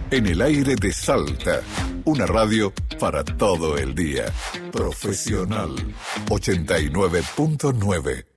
En el aire de Salta, una radio para todo el día. Profesional 89.9.